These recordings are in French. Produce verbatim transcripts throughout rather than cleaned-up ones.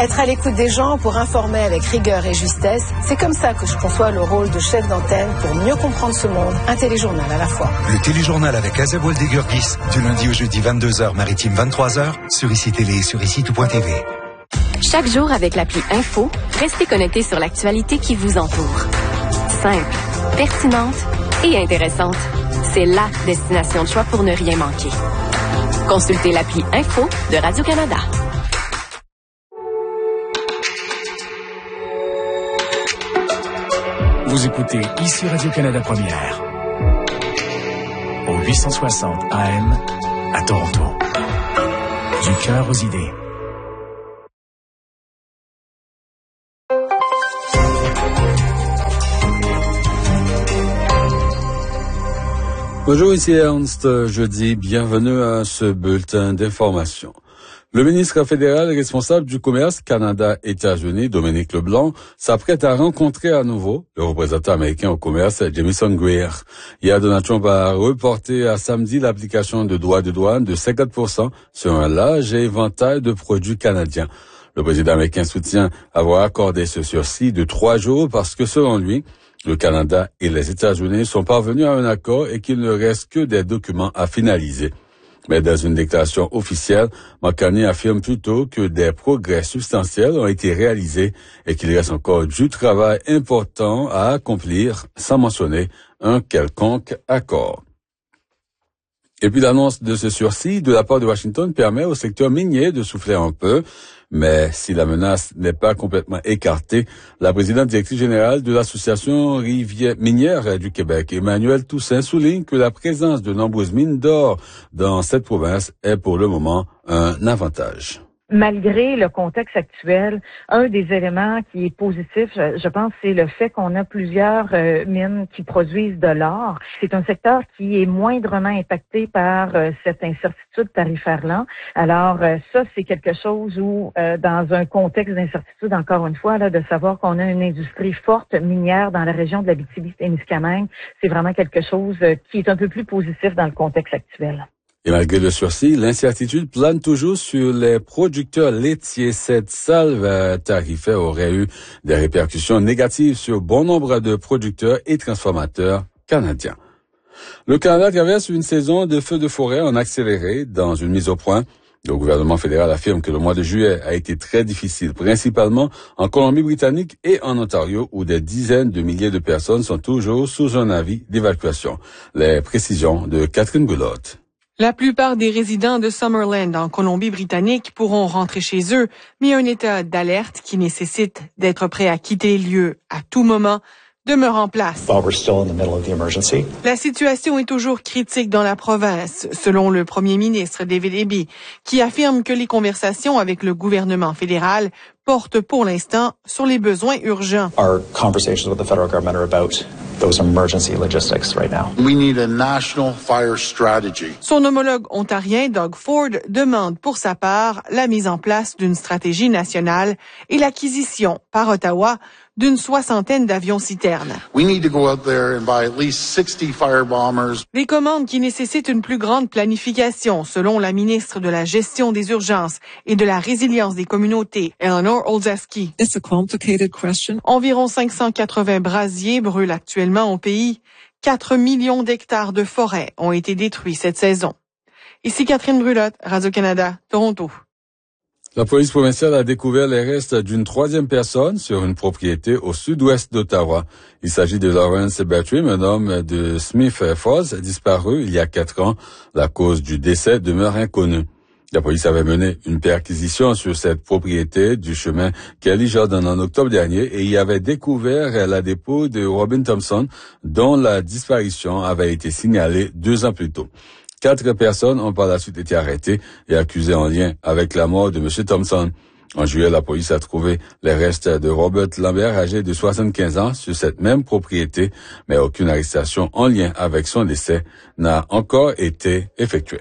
Être à l'écoute des gens pour informer avec rigueur et justesse, c'est comme ça que je conçois le rôle de chef d'antenne pour mieux comprendre ce monde. Un téléjournal à la fois. Le téléjournal avec Azeb Woldegurgis, du lundi au jeudi vingt-deux heures, maritime vingt-trois heures, sur ici Télé et sur ici tout point T V. Chaque jour avec l'appli Info, restez connectés sur l'actualité qui vous entoure. Simple, pertinente et intéressante. C'est la destination de choix pour ne rien manquer. Consultez l'appli Info de Radio-Canada. Vous écoutez ici Radio-Canada Première, au huit cent soixante A M à Toronto. Du cœur aux idées. Bonjour, ici Ernst. Jeudi, bienvenue à ce bulletin d'information. Le ministre fédéral responsable du commerce Canada-États-Unis, Dominique Leblanc, s'apprête à rencontrer à nouveau le représentant américain au commerce, Jamieson Greer. Hier, Donald Trump a reporté à samedi l'application de droits de douane de cinquante pour cent sur un large éventail de produits canadiens. Le président américain soutient avoir accordé ce sursis de trois jours parce que, selon lui, le Canada et les États-Unis sont parvenus à un accord et qu'il ne reste que des documents à finaliser. Mais dans une déclaration officielle, Mark Carney affirme plutôt que des progrès substantiels ont été réalisés et qu'il reste encore du travail important à accomplir sans mentionner un quelconque accord. Et puis l'annonce de ce sursis de la part de Washington permet au secteur minier de souffler un peu, mais si la menace n'est pas complètement écartée, la présidente directrice générale de l'Association Rivière minière du Québec, Emmanuelle Toussaint, souligne que la présence de nombreuses mines d'or dans cette province est pour le moment un avantage. Malgré le contexte actuel, un des éléments qui est positif, je, je pense, c'est le fait qu'on a plusieurs euh, mines qui produisent de l'or. C'est un secteur qui est moindrement impacté par euh, cette incertitude tarifaire-là. Alors, euh, ça, c'est quelque chose où, euh, dans un contexte d'incertitude, encore une fois, là, de savoir qu'on a une industrie forte minière dans la région de l'Abitibi-Témiscamingue, c'est vraiment quelque chose euh, qui est un peu plus positif dans le contexte actuel. Et malgré le sursis, l'incertitude plane toujours sur les producteurs laitiers. Cette salve tarifaire aurait eu des répercussions négatives sur bon nombre de producteurs et transformateurs canadiens. Le Canada traverse une saison de feux de forêt en accéléré. Dans une mise au point, le gouvernement fédéral affirme que le mois de juillet a été très difficile, principalement en Colombie-Britannique et en Ontario, où des dizaines de milliers de personnes sont toujours sous un avis d'évacuation. Les précisions de Catherine Boulotte. La plupart des résidents de Summerland en Colombie-Britannique pourront rentrer chez eux, mais un état d'alerte qui nécessite d'être prêt à quitter les lieux à tout moment demeure en place. La situation est toujours critique dans la province, selon le premier ministre David Eby, qui affirme que les conversations avec le gouvernement fédéral portent pour l'instant sur les besoins urgents. Our conversations with the federal government are about those emergency logistics right now. We need a national fire strategy. Son homologue ontarien, Doug Ford, demande pour sa part la mise en place d'une stratégie nationale et l'acquisition par Ottawa d'une soixantaine d'avions-citernes. We need to go out there and buy at least sixty fire bombers. Des commandes qui nécessitent une plus grande planification, selon la ministre de la Gestion des urgences et de la résilience des communautés, Eleanor Olszewski. It's a complicated question. Environ cinq cent quatre-vingts brasiers brûlent actuellement au pays. quatre millions d'hectares de forêt ont été détruits cette saison. Ici Catherine Brulotte, Radio-Canada, Toronto. La police provinciale a découvert les restes d'une troisième personne sur une propriété au sud-ouest d'Ottawa. Il s'agit de Lawrence Bertram, un homme de Smith Falls, disparu il y a quatre ans. La cause du décès demeure inconnue. La police avait mené une perquisition sur cette propriété du chemin Kelly Jordan en octobre dernier et y avait découvert la dépôt de Robin Thompson, dont la disparition avait été signalée deux ans plus tôt. Quatre personnes ont par la suite été arrêtées et accusées en lien avec la mort de M. Thompson. En juillet, la police a trouvé les restes de Robert Lambert, âgé de soixante-quinze ans, sur cette même propriété, mais aucune arrestation en lien avec son décès n'a encore été effectuée.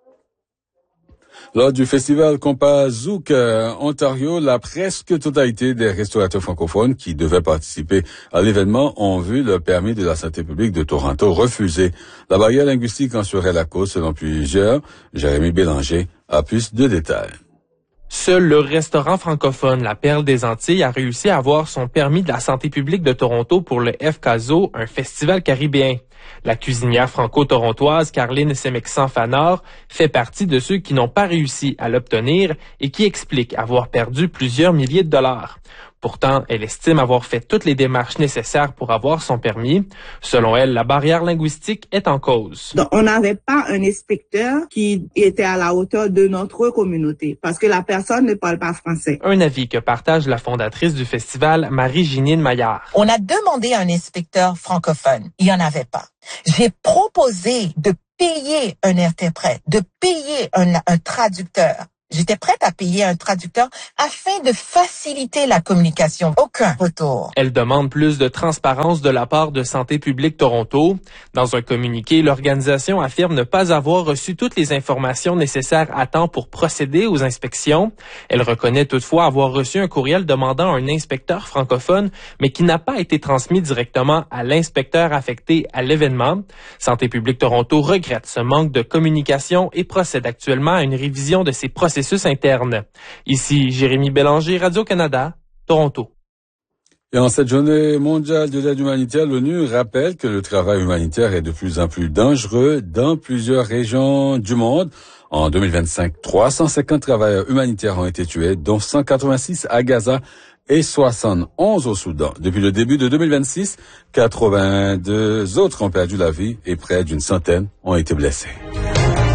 Lors du festival Compas Zouk euh, Ontario, la presque totalité des restaurateurs francophones qui devaient participer à l'événement ont vu le permis de la santé publique de Toronto refusé. La barrière linguistique en serait la cause selon plusieurs. Jérémy Bélanger a plus de détails. Seul le restaurant francophone La Perle des Antilles a réussi à avoir son permis de la santé publique de Toronto pour le F C A Z O, un festival caribéen. La cuisinière franco-torontoise Caroline Semexan-Fanard fait partie de ceux qui n'ont pas réussi à l'obtenir et qui expliquent avoir perdu plusieurs milliers de dollars. Pourtant, elle estime avoir fait toutes les démarches nécessaires pour avoir son permis. Selon elle, la barrière linguistique est en cause. Donc, on n'avait pas un inspecteur qui était à la hauteur de notre communauté parce que la personne ne parle pas français. Un avis que partage la fondatrice du festival, Marie-Ginine Maillard. On a demandé un inspecteur francophone. Il n'y en avait pas. J'ai proposé de payer un interprète, de payer un, un traducteur. J'étais prête à payer un traducteur afin de faciliter la communication. Aucun retour. Elle demande plus de transparence de la part de Santé publique Toronto. Dans un communiqué, l'organisation affirme ne pas avoir reçu toutes les informations nécessaires à temps pour procéder aux inspections. Elle reconnaît toutefois avoir reçu un courriel demandant un inspecteur francophone, mais qui n'a pas été transmis directement à l'inspecteur affecté à l'événement. Santé publique Toronto regrette ce manque de communication et procède actuellement à une révision de ses processus interne. Ici, Jérémy Bélanger, Radio-Canada, Toronto. Et en cette journée mondiale de l'aide humanitaire, l'ONU rappelle que le travail humanitaire est de plus en plus dangereux dans plusieurs régions du monde. En deux mille vingt-cinq, trois cent cinquante travailleurs humanitaires ont été tués, dont cent quatre-vingt-six à Gaza et soixante et onze au Soudan. Depuis le début de deux mille vingt-six, quatre-vingt-deux autres ont perdu la vie et près d'une centaine ont été blessés.